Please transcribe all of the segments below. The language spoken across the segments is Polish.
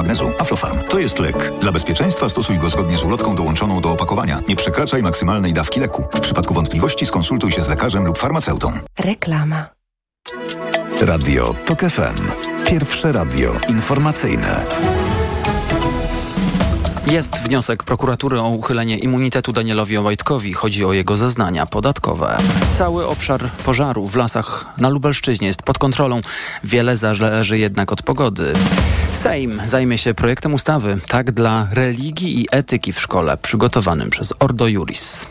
magnezu. Aflofarm. To jest lek. Dla bezpieczeństwa stosuj go zgodnie z ulotką dołączoną do opakowania. Nie przekraczaj maksymalnej dawki leku. W przypadku wątpliwości skonsultuj się z lekarzem lub farmaceutą. Reklama. Radio TOK FM. Pierwsze radio informacyjne. Jest wniosek prokuratury o uchylenie immunitetu Danielowi Obajtkowi. Chodzi o jego zeznania podatkowe. Cały obszar pożaru w lasach na Lubelszczyźnie jest pod kontrolą. Wiele zależy jednak od pogody. Sejm zajmie się projektem ustawy Tak dla religii i etyki w szkole, przygotowanym przez Ordo Iuris.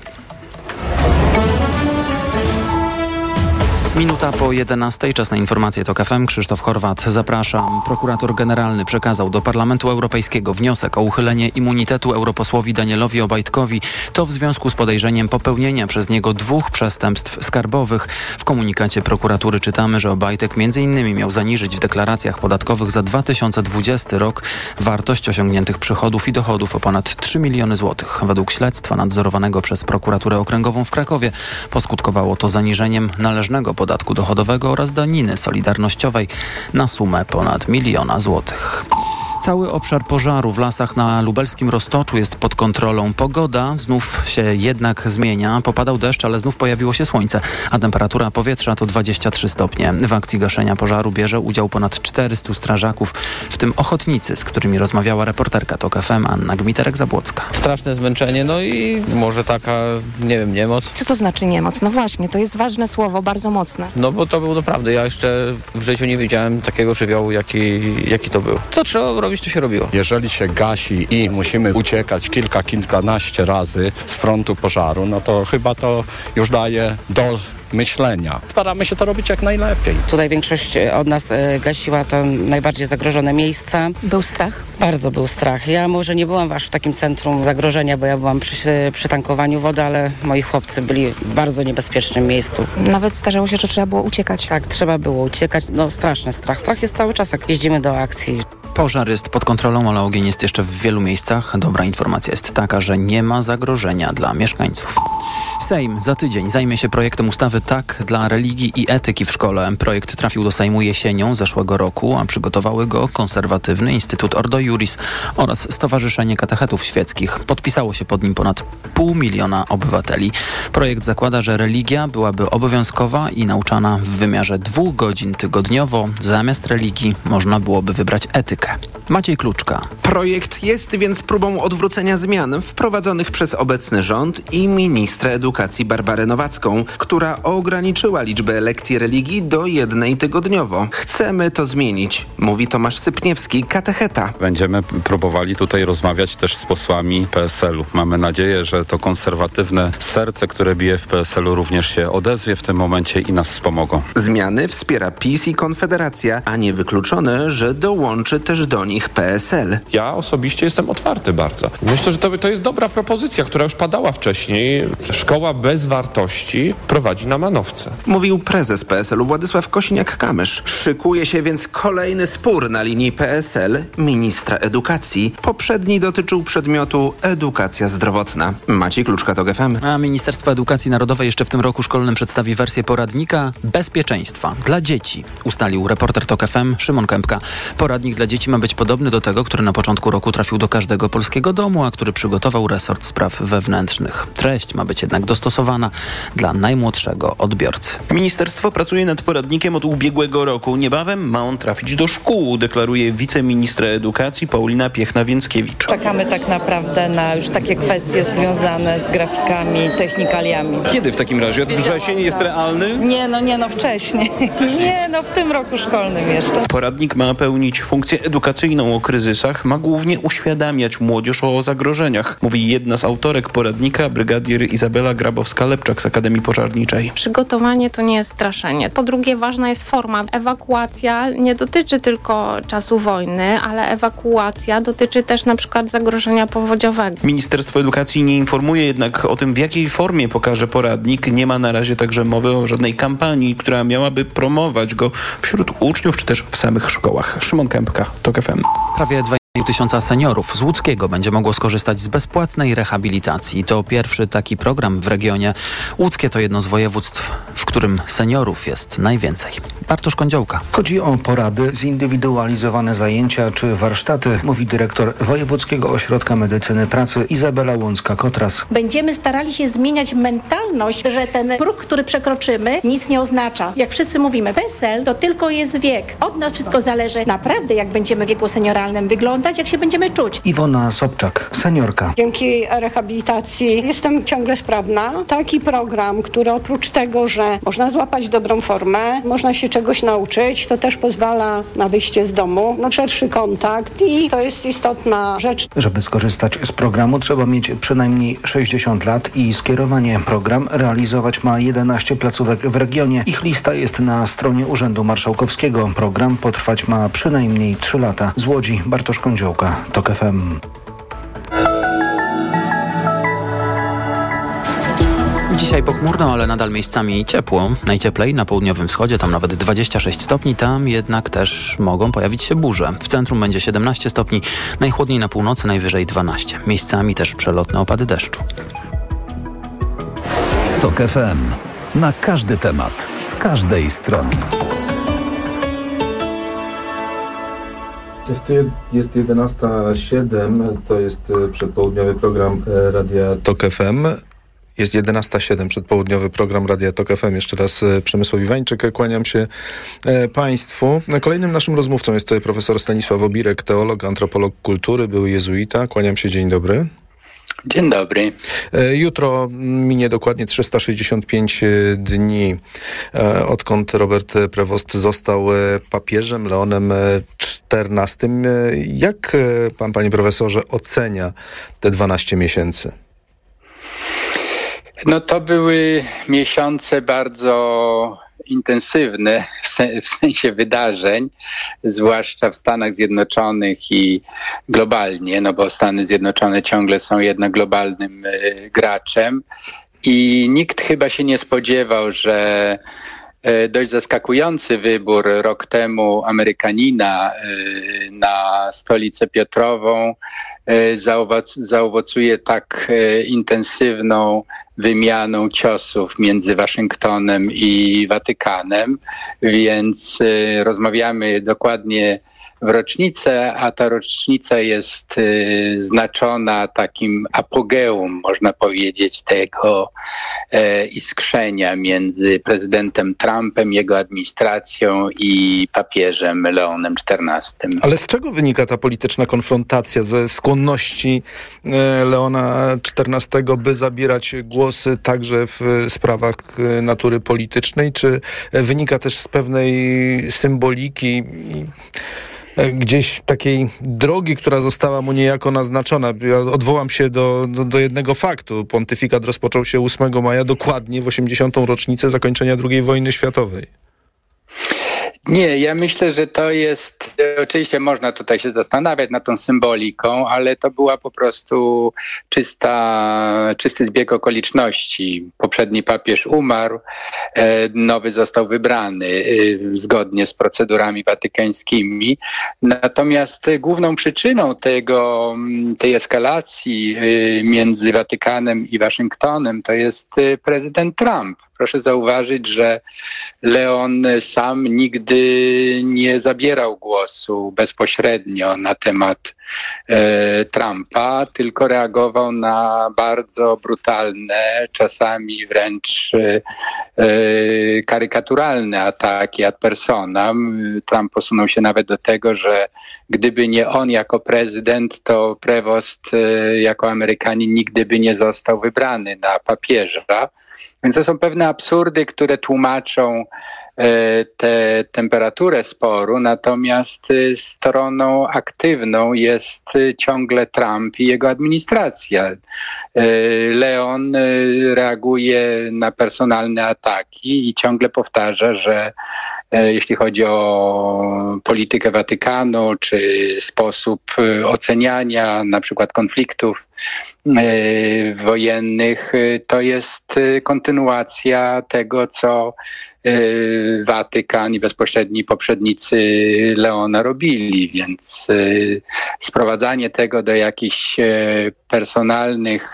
Minuta po 11:00, czas na informacje TOK FM. Krzysztof Horwat, zapraszam. Prokurator generalny przekazał do Parlamentu Europejskiego wniosek o uchylenie immunitetu europosłowi Danielowi Obajtkowi. To w związku z podejrzeniem popełnienia przez niego 2 przestępstw skarbowych. W komunikacie prokuratury czytamy, że Obajtek m.in. miał zaniżyć w deklaracjach podatkowych za 2020 rok wartość osiągniętych przychodów i dochodów o ponad 3 miliony złotych. Według śledztwa nadzorowanego przez prokuraturę okręgową w Krakowie poskutkowało to zaniżeniem należnego podatku dochodowego oraz daniny solidarnościowej na sumę ponad 1 miliona złotych. Cały obszar pożaru w lasach na lubelskim Roztoczu jest pod kontrolą. Pogoda znów się jednak zmienia. Popadał deszcz, ale znów pojawiło się słońce, a temperatura powietrza to 23 stopnie. W akcji gaszenia pożaru bierze udział ponad 400 strażaków, w tym ochotnicy, z którymi rozmawiała reporterka TOK FM Anna Gmiterek-Zabłocka. Straszne zmęczenie, no i może taka, nie wiem, niemoc. Co to znaczy niemoc? No właśnie, to jest ważne słowo, bardzo mocne. No bo to był naprawdę, ja jeszcze w życiu nie widziałem takiego żywiołu, jaki to był. Co trzeba robić, to się robiło. Jeżeli się gasi i musimy uciekać kilkanaście razy z frontu pożaru, no to chyba to już daje do myślenia. Staramy się to robić jak najlepiej. Tutaj większość od nas gasiła to najbardziej zagrożone miejsca. Był strach? Bardzo był strach. Ja może nie byłam aż w takim centrum zagrożenia, bo ja byłam przy tankowaniu wody, ale moi chłopcy byli w bardzo niebezpiecznym miejscu. Nawet zdarzało się, że trzeba było uciekać. Tak, trzeba było uciekać. No straszny strach. Strach jest cały czas, jak jeździmy do akcji. Pożar jest pod kontrolą, ale ogień jest jeszcze w wielu miejscach. Dobra informacja jest taka, że nie ma zagrożenia dla mieszkańców. Sejm za tydzień zajmie się projektem ustawy Tak dla religii i etyki w szkole. Projekt trafił do Sejmu jesienią zeszłego roku, a przygotowały go Konserwatywny Instytut Ordo Iuris oraz Stowarzyszenie Katechetów Świeckich. Podpisało się pod nim ponad 500 000 obywateli. Projekt zakłada, że religia byłaby obowiązkowa i nauczana w wymiarze 2 godzin tygodniowo. Zamiast religii można byłoby wybrać etykę. Maciej Kluczka. Projekt jest więc próbą odwrócenia zmian wprowadzonych przez obecny rząd i ministra edukacji Barbarę Nowacką, która ograniczyła liczbę lekcji religii do 1 tygodniowo. Chcemy to zmienić, mówi Tomasz Sypniewski, katecheta. Będziemy próbowali tutaj rozmawiać też z posłami PSL-u. Mamy nadzieję, że to konserwatywne serce, które bije w PSL-u, również się odezwie w tym momencie i nas wspomogą. Zmiany wspiera PiS i Konfederacja, a niewykluczone, że dołączy też do nich PSL. Ja osobiście jestem otwarty bardzo. Myślę, że to jest dobra propozycja, która już padała wcześniej. Szkoła bez wartości prowadzi na manowce. Mówił prezes PSL-u Władysław Kosiniak-Kamysz. Szykuje się więc kolejny spór na linii PSL ministra edukacji. Poprzedni dotyczył przedmiotu edukacja zdrowotna. Maciej Kluczka, TOK FM. A Ministerstwo Edukacji Narodowej jeszcze w tym roku szkolnym przedstawi wersję poradnika bezpieczeństwa dla dzieci, ustalił reporter TOK FM Szymon Kępka. Poradnik dla dzieci ma być podobny do tego, który na początku roku trafił do każdego polskiego domu, a który przygotował resort spraw wewnętrznych. Treść ma być jednak dostosowana dla najmłodszego odbiorcy. Ministerstwo pracuje nad poradnikiem od ubiegłego roku. Niebawem ma on trafić do szkół, deklaruje wiceministra edukacji Paulina Piechna-Więckiewicz. Czekamy tak naprawdę na już takie kwestie związane z grafikami, technikaliami. Kiedy w takim razie? Wrzesień jest realny? Nie no, wcześniej. W tym roku szkolnym jeszcze. Poradnik ma pełnić funkcję edukacyjną o kryzysach, ma głównie uświadamiać młodzież o zagrożeniach, mówi jedna z autorek poradnika, brygadier Izabela Grabowska-Lepczak z Akademii Pożarniczej. Przygotowanie to nie jest straszenie. Po drugie, ważna jest forma. Ewakuacja nie dotyczy tylko czasu wojny, ale ewakuacja dotyczy też na przykład zagrożenia powodziowego. Ministerstwo Edukacji nie informuje jednak o tym, w jakiej formie pokaże poradnik. Nie ma na razie także mowy o żadnej kampanii, która miałaby promować go wśród uczniów czy też w samych szkołach. Szymon Kępka, TOK FM. Prawie 2,5 tysiąca seniorów z Łódzkiego będzie mogło skorzystać z bezpłatnej rehabilitacji. To pierwszy taki program w regionie. Łódzkie to jedno z województw, w którym seniorów jest najwięcej. Bartosz Kądziołka. Chodzi o porady, zindywidualizowane zajęcia czy warsztaty, mówi dyrektor Wojewódzkiego Ośrodka Medycyny Pracy Izabela Łącka-Kotras. Będziemy starali się zmieniać mentalność, że ten próg, który przekroczymy, nic nie oznacza. Jak wszyscy mówimy, PESEL to tylko jest wiek. Od nas wszystko zależy naprawdę, jak będziemy w wieku senioralnym wyglądać, jak się będziemy czuć. Iwona Sobczak, seniorka. Dzięki rehabilitacji jestem ciągle sprawna. Taki program, który oprócz tego, że można złapać dobrą formę, można się czegoś nauczyć, to też pozwala na wyjście z domu, na szerszy kontakt i to jest istotna rzecz. Żeby skorzystać z programu, trzeba mieć przynajmniej 60 lat i skierowanie. Program realizować ma 11 placówek w regionie. Ich lista jest na stronie Urzędu Marszałkowskiego. Program potrwać ma przynajmniej 3 lata. Z Łodzi Bartosz Kądziołka, TOK FM. Dzisiaj pochmurno, ale nadal miejscami ciepło. Najcieplej na południowym wschodzie, tam nawet 26 stopni, tam jednak też mogą pojawić się burze. W centrum będzie 17 stopni, najchłodniej na północy, najwyżej 12. Miejscami też przelotne opady deszczu. TOK FM. Na każdy temat, z każdej strony. Jest 11:07, to jest przedpołudniowy program Radia TOK FM. Jest 11:07, przedpołudniowy program Radia TOK FM. Jeszcze raz Przemysław Iwańczyk, kłaniam się Państwu. Kolejnym naszym rozmówcą jest profesor Stanisław Obirek, teolog, antropolog kultury, były jezuita. Kłaniam się, dzień dobry. Dzień dobry. Jutro minie dokładnie 365 dni, odkąd Robert Prevost został papieżem Leonem XIV. Jak pan, panie profesorze, ocenia te 12 miesięcy? No to były miesiące bardzo intensywne w sensie wydarzeń, zwłaszcza w Stanach Zjednoczonych i globalnie, no bo Stany Zjednoczone ciągle są jednak globalnym graczem i nikt chyba się nie spodziewał, że dość zaskakujący wybór rok temu Amerykanina na stolicę Piotrową zaowocuje tak intensywną wymianą ciosów między Waszyngtonem i Watykanem, więc rozmawiamy dokładnie w rocznicę, a ta rocznica jest znaczona takim apogeum, można powiedzieć, tego iskrzenia między prezydentem Trumpem, jego administracją i papieżem Leonem XIV. Ale z czego wynika ta polityczna konfrontacja? Ze skłonności Leona XIV, by zabierać głosy także w sprawach natury politycznej, czy wynika też z pewnej symboliki gdzieś takiej drogi, która została mu niejako naznaczona? Ja odwołam się do jednego faktu. Pontyfikat rozpoczął się 8 maja, dokładnie w 80. rocznicę zakończenia II wojny światowej. Nie, ja myślę, że to jest, oczywiście można tutaj się zastanawiać nad tą symboliką, ale to była po prostu czysty zbieg okoliczności. Poprzedni papież umarł, nowy został wybrany zgodnie z procedurami watykańskimi. Natomiast główną przyczyną tej eskalacji między Watykanem i Waszyngtonem to jest prezydent Trump. Proszę zauważyć, że Leon sam nigdy nie zabierał głosu bezpośrednio na temat Trumpa, tylko reagował na bardzo brutalne, czasami wręcz karykaturalne ataki ad personam. Trump posunął się nawet do tego, że gdyby nie on jako prezydent, to Prevost jako Amerykanin nigdy by nie został wybrany na papieża. Więc to są pewne absurdy, które tłumaczą tę temperaturę sporu, natomiast stroną aktywną jest ciągle Trump i jego administracja. Leon reaguje na personalne ataki i ciągle powtarza, że jeśli chodzi o politykę Watykanu czy sposób oceniania na przykład konfliktów wojennych, to jest kontynuacja tego, co Watykan i bezpośredni poprzednicy Leona robili, więc sprowadzanie tego do jakichś personalnych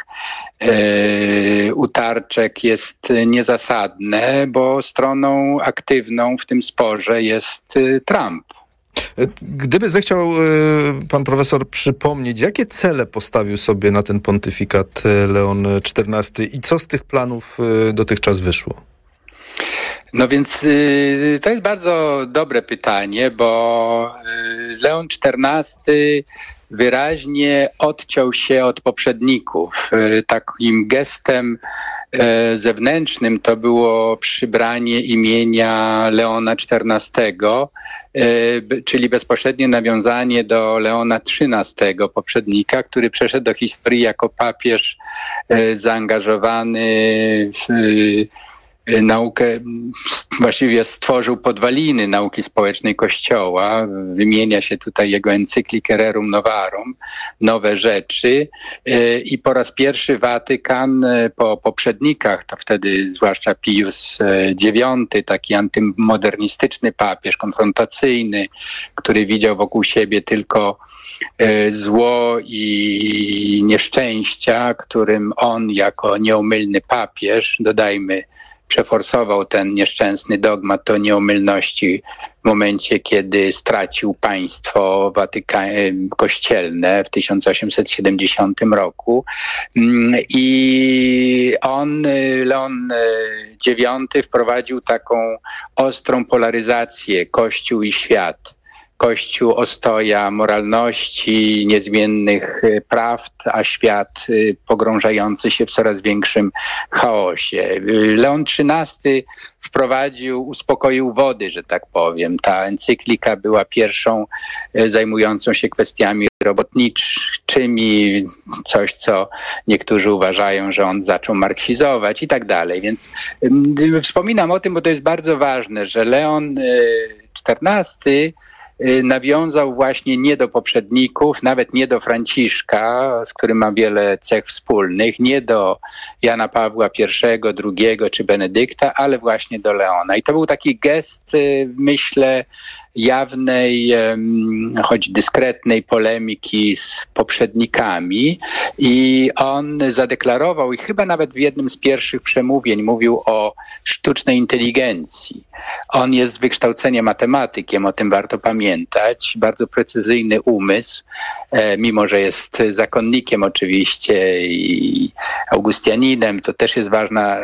utarczek jest niezasadne, bo stroną aktywną w tym sporze jest Trump. Gdyby zechciał pan profesor przypomnieć, jakie cele postawił sobie na ten pontyfikat Leon XIV i co z tych planów dotychczas wyszło? No więc to jest bardzo dobre pytanie, bo Leon XIV wyraźnie odciął się od poprzedników. Takim gestem zewnętrznym to było przybranie imienia Leona XIV, czyli bezpośrednie nawiązanie do Leona XIII, poprzednika, który przeszedł do historii jako papież zaangażowany w naukę, właściwie stworzył podwaliny nauki społecznej Kościoła. Wymienia się tutaj jego encyklikę Rerum Novarum, nowe rzeczy, i po raz pierwszy Watykan po poprzednikach, to wtedy zwłaszcza Pius IX, taki antymodernistyczny papież, konfrontacyjny, który widział wokół siebie tylko zło i nieszczęścia, którym on jako nieomylny papież, dodajmy, przeforsował ten nieszczęsny dogmat o nieomylności w momencie, kiedy stracił państwo kościelne w 1870 roku. I Leon IX, wprowadził taką ostrą polaryzację Kościół i świat. Kościół ostoja moralności, niezmiennych prawd, a świat pogrążający się w coraz większym chaosie. Leon XIII uspokoił wody, że tak powiem. Ta encyklika była pierwszą zajmującą się kwestiami robotniczymi, coś, co niektórzy uważają, że on zaczął marksizować i tak dalej. Więc wspominam o tym, bo to jest bardzo ważne, że Leon XIV nawiązał właśnie nie do poprzedników, nawet nie do Franciszka, z którym ma wiele cech wspólnych, nie do Jana Pawła I, II czy Benedykta, ale właśnie do Leona. I to był taki gest, myślę, jawnej, choć dyskretnej polemiki z poprzednikami, i on zadeklarował, i chyba nawet w jednym z pierwszych przemówień mówił o sztucznej inteligencji. On jest z wykształcenia matematykiem, o tym warto pamiętać, bardzo precyzyjny umysł, mimo że jest zakonnikiem oczywiście i augustianinem, to też jest ważna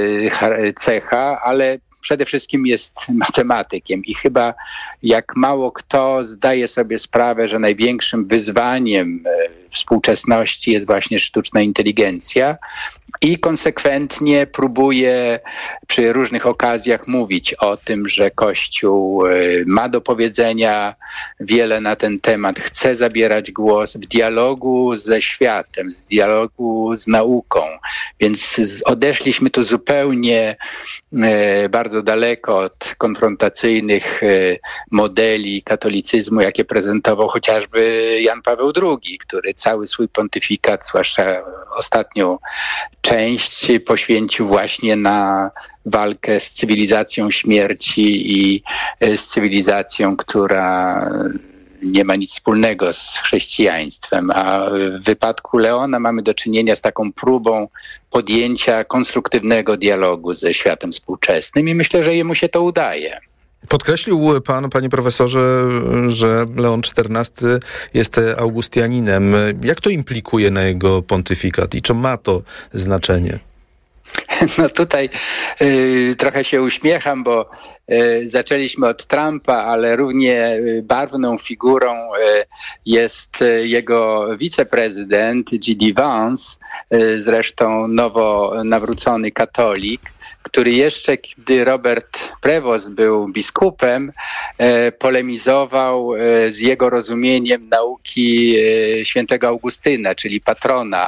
cecha, ale przede wszystkim jest matematykiem i chyba jak mało kto zdaje sobie sprawę, że największym wyzwaniem współczesności jest właśnie sztuczna inteligencja, i konsekwentnie próbuje przy różnych okazjach mówić o tym, że Kościół ma do powiedzenia wiele na ten temat, chce zabierać głos w dialogu ze światem, w dialogu z nauką. Więc odeszliśmy tu zupełnie bardzo daleko od konfrontacyjnych modeli katolicyzmu, jakie prezentował chociażby Jan Paweł II, który cały swój pontyfikat, zwłaszcza ostatnią część, poświęcił właśnie na walkę z cywilizacją śmierci i z cywilizacją, która nie ma nic wspólnego z chrześcijaństwem. A w wypadku Leona mamy do czynienia z taką próbą podjęcia konstruktywnego dialogu ze światem współczesnym i myślę, że jemu się to udaje. Podkreślił pan, panie profesorze, że Leon XIV jest augustianinem. Jak to implikuje na jego pontyfikat i czy ma to znaczenie? No tutaj trochę się uśmiecham, bo zaczęliśmy od Trumpa, ale równie barwną figurą jest jego wiceprezydent J.D. Vance, zresztą nowo nawrócony katolik, który jeszcze, gdy Robert Prevost był biskupem, polemizował z jego rozumieniem nauki świętego Augustyna, czyli patrona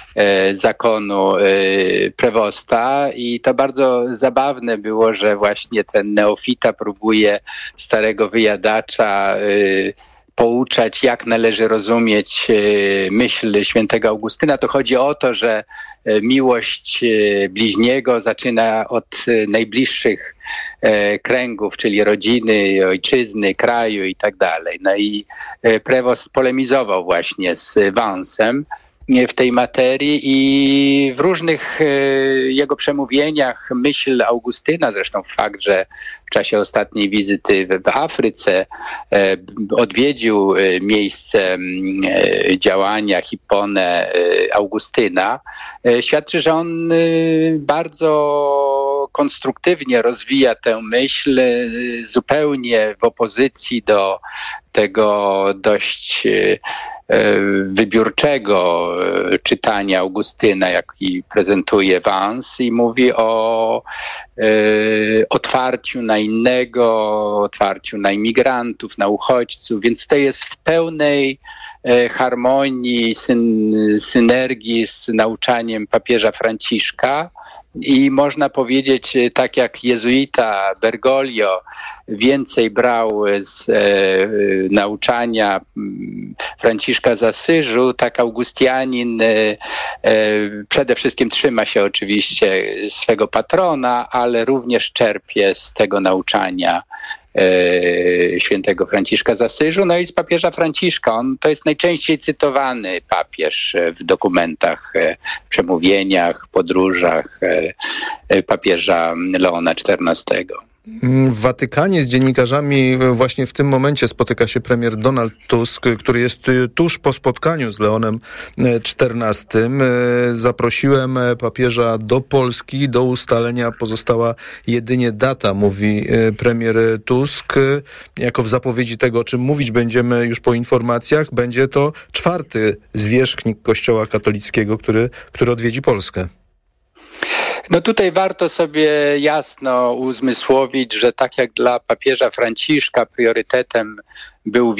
zakonu Prevosta, i to bardzo zabawne było, że właśnie ten neofita próbuje starego wyjadacza pouczać, jak należy rozumieć myśl świętego Augustyna, to chodzi o to, że miłość bliźniego zaczyna od najbliższych kręgów, czyli rodziny, ojczyzny, kraju i tak dalej. No i Prévost polemizował właśnie z Vansem w tej materii i w różnych jego przemówieniach myśl Augustyna, zresztą fakt, że w czasie ostatniej wizyty w Afryce odwiedził miejsce działania Hippone Augustyna, świadczy, że on bardzo konstruktywnie rozwija tę myśl, zupełnie w opozycji do tego dość wybiórczego czytania Augustyna, jaki prezentuje Vance, i mówi o otwarciu na innego, otwarciu na imigrantów, na uchodźców, więc tutaj jest w pełnej harmonii, synergii z nauczaniem papieża Franciszka. I można powiedzieć, tak jak jezuita Bergoglio więcej brał z nauczania Franciszka z Asyżu, tak Augustianin przede wszystkim trzyma się oczywiście swego patrona, ale również czerpie z tego nauczania świętego Franciszka z Asyżu, no i z papieża Franciszka. On to jest najczęściej cytowany papież w dokumentach, przemówieniach, podróżach papieża Leona XIV. W Watykanie z dziennikarzami właśnie w tym momencie spotyka się premier Donald Tusk, który jest tuż po spotkaniu z Leonem XIV. Zaprosiłem papieża do Polski. Do ustalenia pozostała jedynie data, mówi premier Tusk. Jako w zapowiedzi tego, o czym mówić będziemy już po informacjach, będzie to 4. zwierzchnik Kościoła katolickiego, który odwiedzi Polskę. No tutaj warto sobie jasno uzmysłowić, że tak jak dla papieża Franciszka priorytetem był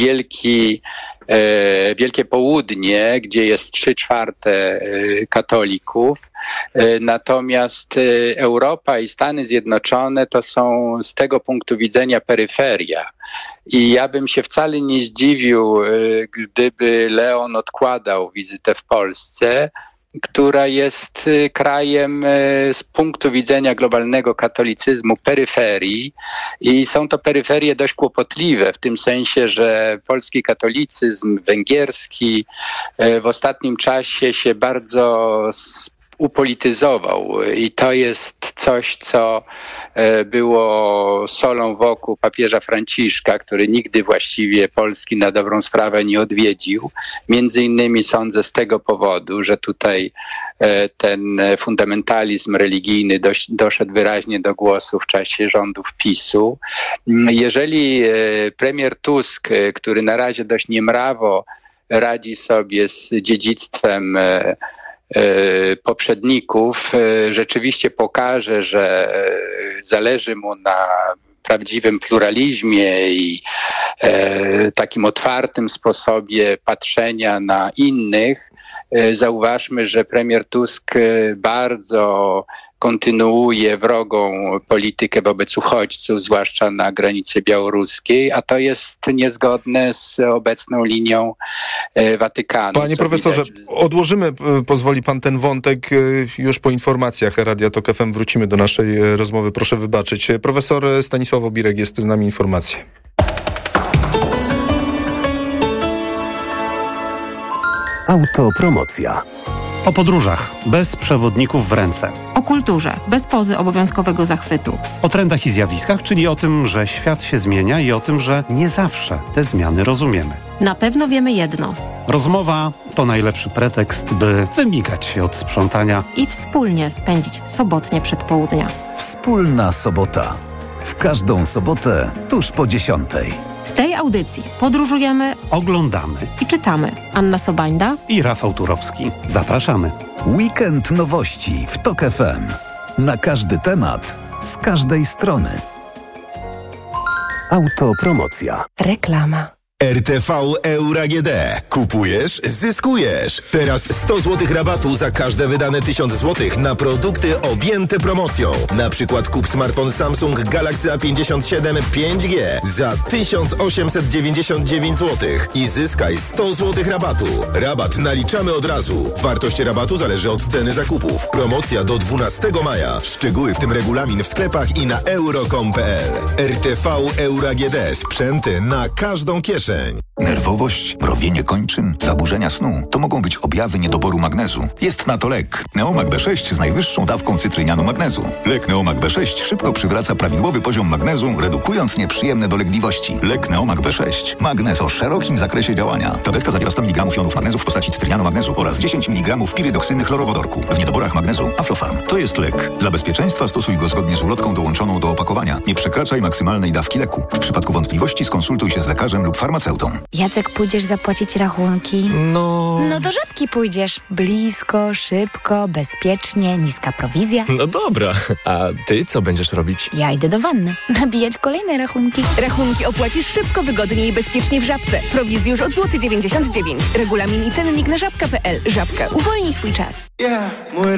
Wielkie Południe, gdzie jest 3/4 katolików, natomiast Europa i Stany Zjednoczone to są z tego punktu widzenia peryferia. I ja bym się wcale nie zdziwił, gdyby Leon odkładał wizytę w Polsce, która jest krajem z punktu widzenia globalnego katolicyzmu peryferii i są to peryferie dość kłopotliwe w tym sensie, że polski katolicyzm, węgierski w ostatnim czasie się bardzo upolityzował i to jest coś, co było solą w oku papieża Franciszka, który nigdy właściwie Polski na dobrą sprawę nie odwiedził. Między innymi sądzę z tego powodu, że tutaj ten fundamentalizm religijny doszedł wyraźnie do głosu w czasie rządów PiS-u. Jeżeli premier Tusk, który na razie dość niemrawo radzi sobie z dziedzictwem poprzedników, rzeczywiście pokaże, że zależy mu na prawdziwym pluralizmie i takim otwartym sposobie patrzenia na innych. Zauważmy, że premier Tusk bardzo kontynuuje wrogą politykę wobec uchodźców, zwłaszcza na granicy białoruskiej, a to jest niezgodne z obecną linią Watykanu. Panie profesorze, odłożymy, pozwoli pan, ten wątek już po informacjach Radia Tok FM. Wrócimy do naszej rozmowy, proszę wybaczyć. Profesor Stanisław Obirek jest z nami, informacje. Autopromocja. O podróżach bez przewodników w ręce. O kulturze bez pozy obowiązkowego zachwytu. O trendach i zjawiskach, czyli o tym, że świat się zmienia i o tym, że nie zawsze te zmiany rozumiemy. Na pewno wiemy jedno. Rozmowa to najlepszy pretekst, by wymigać się od sprzątania i wspólnie spędzić sobotnie przedpołudnia. Wspólna sobota. W każdą sobotę tuż po 10:00. W tej audycji podróżujemy, oglądamy i czytamy. Anna Sobańda i Rafał Turowski. Zapraszamy. Weekend nowości w Tok FM. Na każdy temat, z każdej strony. Autopromocja. Reklama. RTV Euro AGD. Kupujesz, zyskujesz. Teraz 100 zł rabatu za każde wydane 1000 zł na produkty objęte promocją. Na przykład kup smartfon Samsung Galaxy A57 5G za 1899 zł i zyskaj 100 zł rabatu. Rabat naliczamy od razu. Wartość rabatu zależy od ceny zakupów. Promocja do 12 maja. Szczegóły, w tym regulamin w sklepach i na euro.com.pl. RTV Euro AGD. Sprzęty na każdą kieszeń. Nerwowość, mrowienie kończyn, zaburzenia snu to mogą być objawy niedoboru magnezu. Jest na to lek. Neomag B6 z najwyższą dawką cytrynianu magnezu. Lek Neomag B6 szybko przywraca prawidłowy poziom magnezu, redukując nieprzyjemne dolegliwości. Lek Neomag B6. Magnez o szerokim zakresie działania. Tabletka zawiera 100 mg jonów magnezu w postaci cytrynianu magnezu oraz 10 mg pirydoksyny chlorowodorku. W niedoborach magnezu Aflofarm. To jest lek. Dla bezpieczeństwa stosuj go zgodnie z ulotką dołączoną do opakowania. Nie przekraczaj maksymalnej dawki leku. W przypadku wątpliwości skonsultuj się z lekarzem lub farmaceutą. Jacek, pójdziesz zapłacić rachunki? No do Żabki pójdziesz. Blisko, szybko, bezpiecznie, niska prowizja. No dobra, a ty co będziesz robić? Ja idę do wanny. Nabijać kolejne rachunki. Rachunki opłacisz szybko, wygodnie i bezpiecznie w Żabce. Prowizji już od złoty 99 zł. Regulamin i cennik na żabka.pl. Żabka. Uwolnij swój czas. Mój